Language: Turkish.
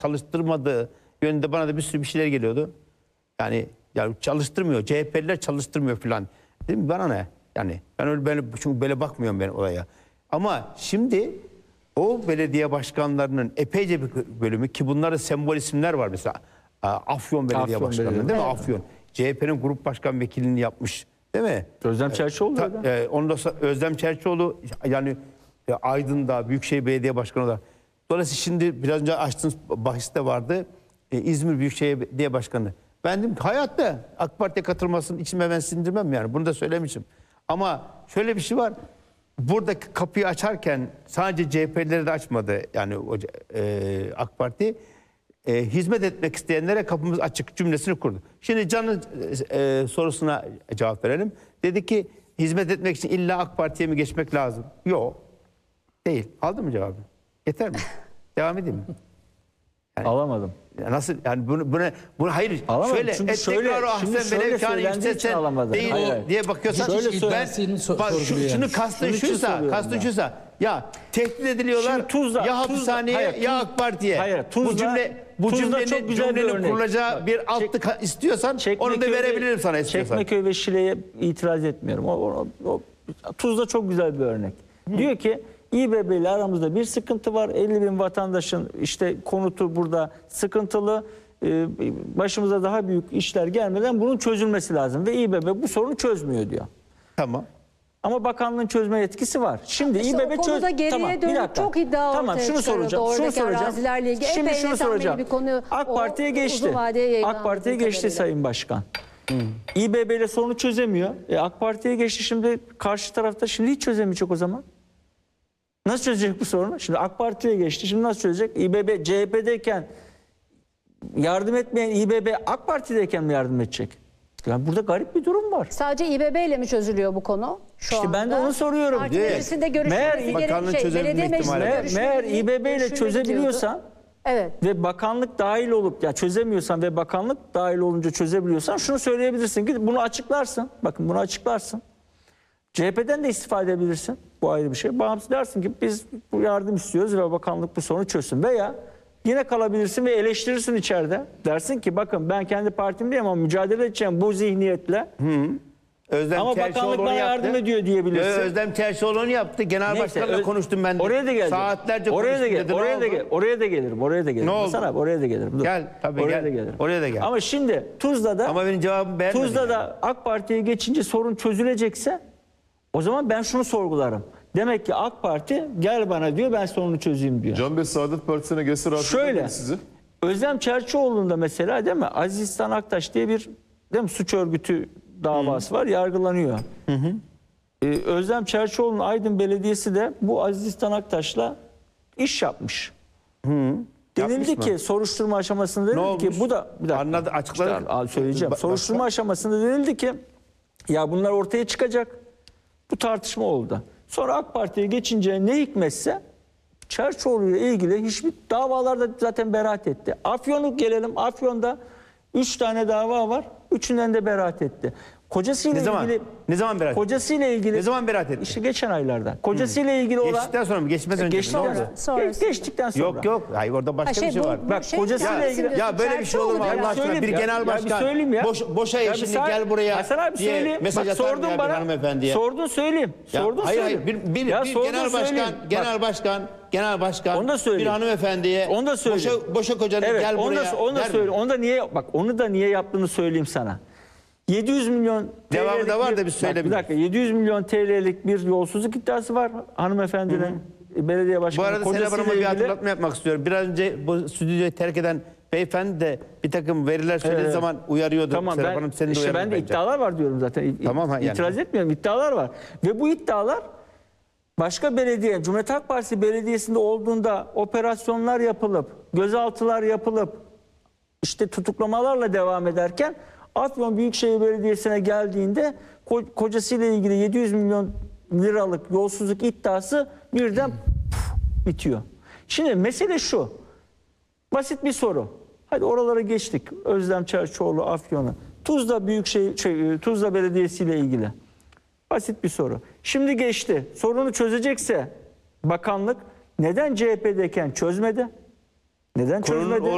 çalıştırmadığı yönünde bana da bir sürü bir şeyler geliyordu. Yani çalıştırmıyor. CHP'liler çalıştırmıyor falan. Dedim bana ne? Yani ben öyle çünkü böyle bakmıyorum ben olaya. Ama şimdi o belediye başkanlarının epeyce bir bölümü ki bunlarda sembol isimler var mesela. Afyon Belediye Başkanı değil mi? Evet. Afyon. CHP'nin grup başkan vekilliğini yapmış. Değil mi? Özlem Çerçioğlu da. Ondan sonra Özlem Çerçioğlu yani Aydın'da Büyükşehir Belediye Başkanı da. Dolayısıyla şimdi biraz önce açtığınız bahiste vardı. İzmir Büyükşehir Belediye Başkanı. Ben dedim hayatta AK Parti'ye katılmasının içime ben sindirmem yani. Bunu da söylemişim. Ama şöyle bir şey var. Buradaki kapıyı açarken sadece CHP'lileri de açmadı. Yani AK Parti hizmet etmek isteyenlere kapımız açık cümlesini kurdu. Şimdi Can'ın sorusuna cevap verelim. Dedi ki hizmet etmek için illa AK Parti'ye mi geçmek lazım? Yok. Değil. Aldın mı cevabı? Yeter mi? Devam edeyim mi? Yani, alamadım. Nasıl yani bunu hayır alamadım. Şöyle Çünkü şöyle söylendiği için alamadım. Değil hayır. diye bakıyorsan şunu kastın şuysa ya tehdit ediliyorlar ya hapishaneye ya AK Parti'ye. Hayır, bu cümlenin kurulacağı bir altı istiyorsan onu da verebilirim sana istiyorsan. Çekmeköy ve Şile'ye itiraz etmiyorum. Tuzla çok güzel bir örnek. Diyor ki İBB ile aramızda bir sıkıntı var. 50 bin vatandaşın işte konutu burada sıkıntılı. Başımıza daha büyük işler gelmeden bunun çözülmesi lazım. Ve İBB bu sorunu çözmüyor diyor. Tamam. Ama bakanlığın çözme yetkisi var. Şimdi İşte İBB o konuda geriye dönüp çok iddia ortaya şunu soracağım. Oradaki arazilerle ilgili. Şimdi şunu soracağım. Bir konu, AK Parti'ye geçti. AK Parti'ye geçti Sayın Başkan. İBB ile sorunu çözemiyor. AK Parti'ye geçti, şimdi karşı tarafta şimdi hiç çözemeyecek o zaman. Nasıl çözecek bu sorunu? Şimdi AK Parti'ye geçti. Şimdi nasıl çözecek? İBB CHP'deyken yardım etmeyen İBB AK Parti'deyken mi yardım edecek? Yani burada garip bir durum var. Sadece İBB ile mi çözülüyor bu konu şu anda? Ben de onu soruyorum. Parti meclisinde görüşmesi Meğer İBB ile çözebiliyorsan evet. ve bakanlık dahil olup ya çözemiyorsan ve bakanlık dahil olunca çözebiliyorsan şunu söyleyebilirsin ki bunu açıklarsın. Bakın bunu açıklarsın. CHP'den de istifade edebilirsin. Bu ayrı bir şey. Bağımsız dersin ki biz bu yardım istiyoruz ve bakanlık bu sorunu çözsün. Veya yine kalabilirsin ve eleştirirsin içeride. Dersin ki bakın ben kendi partimdeyim ama mücadele edeceğim bu zihniyetle. Ama bakanlık bana yardım ediyor diyebilirsin. Özlem Çerçioğlu'nu yaptı. Genel Başkan'la konuştum ben de. Oraya da geleceğim. Saatlerce oraya da konuştum. oraya da gelirim. Ne oldu? Sana oraya da gelirim. Dur. Gel tabii oraya gel. Da gelirim. Oraya da gel. Ama şimdi Tuzla'da ama benim cevabımı beğenmedin. Tuzla'da AK Parti'ye geçince sorun çözülecekse o zaman ben şunu sorgularım. Demek ki AK Parti gel bana diyor ben sorunu çözeyim diyor. Can Bey Saadet Partisi'ne geçse rahatsız eder sizi? Özlem Çerçioğlu'nda mesela değil mi? Aziz İhsan Aktaş diye bir değil mi, suç örgütü davası var, yargılanıyor. Özlem Çerçioğlu'nun Aydın Belediyesi de bu Aziz İhsan Aktaş'la iş yapmış. Denildi ki soruşturma aşamasında denildi ki bu da bir dakika. Anladı, açıkladık. İşte, söyleyeceğim. Soruşturma aşamasında denildi ki ya bunlar ortaya çıkacak. Bu tartışma oldu. Sonra AK Parti'ye geçince ne hikmetse Çerçioğlu ile ilgili hiçbir davalarda zaten beraat etti. Afyon'a gelelim. Afyon'da 3 tane dava var. Üçünden de beraat etti. Kocasıyla ilgili ne zaman beraat? Kocasıyla ilgili ne zaman beraat etti? İşte geçen aylarda. Kocasıyla ilgili olan geçtikten sonra mı? Geçmeden önce mi? Ne oldu? Geçtikten sonra. Yok. Hayır orada başka bir şey var. Bak kocasıyla ilgili. Ya böyle bir şey olur mu Allah aşkına? Bir genel başkan boşa eşini gel buraya. Hasan abi söyleyeyim. Mesaj atar mı ya bir hanımefendiye? Sordun söyleyeyim. Sordun söyleyeyim. Bir genel başkan onu da söyleyeyim. Bir hanımefendiye onu da söyleyeyim. Boşa kocanı gel buraya. Onu da söyleyeyim. Onu da niye yaptığını söyleyeyim sana. 700 milyon devamı da var da bir söyleyelim. Bir dakika 700 milyon TL'lik bir yolsuzluk iddiası var hanımefendinin belediye başkanı. Bu arada Serap Hanım'a bir hatırlatma yapmak istiyorum. Biraz önce bu stüdyoyu terk eden beyefendi de bir takım veriler söylediği zaman uyarıyordu. Tamam, Serap Hanım seni de uyardı. Ben de iddialar var diyorum zaten. Tamam, İtiraz etmiyorum. İddialar var. Ve bu iddialar başka belediye, Cumhuriyet Halk Partisi belediyesinde olduğunda operasyonlar yapılıp, gözaltılar yapılıp, işte tutuklamalarla devam ederken Afyon Büyükşehir Belediyesi'ne geldiğinde kocasıyla ilgili 700 milyon liralık yolsuzluk iddiası birden bitiyor. Şimdi mesele şu. Basit bir soru. Hadi oralara geçtik. Özlem Çerçioğlu Afyon'a. Tuzla Belediyesi ile ilgili. Basit bir soru. Şimdi geçti. Sorunu çözecekse bakanlık neden CHP'deyken çözmedi? Neden çözmedi?